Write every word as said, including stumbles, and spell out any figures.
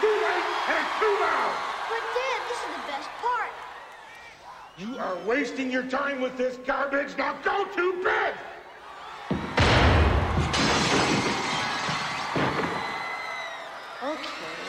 too late and it's too loud. But, Dad, this is the best part. You are wasting your time with this garbage. Now go to bed! Okay.